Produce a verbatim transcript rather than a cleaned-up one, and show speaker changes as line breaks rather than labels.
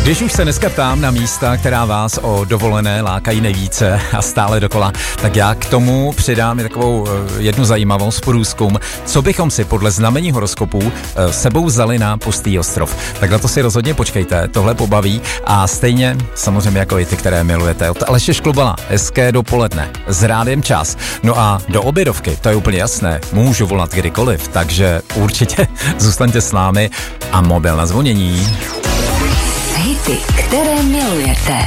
Když už se dneska ptám na místa, která vás o dovolené lákají nejvíce a stále dokola, tak já k tomu přidám takovou jednu zajímavost, průzkum, co bychom si podle znamení horoskopů sebou vzali na pustý ostrov. Takhle to si rozhodně počkejte, tohle pobaví a stejně samozřejmě jako i ty, které milujete. Od Aleše Šklobala, hezké dopoledne, s Rádiem Čas. No a do obědovky, to je úplně jasné, můžu volat kdykoliv, takže určitě zůstaňte s námi a mobil na zvonění.
Hity, které milujete.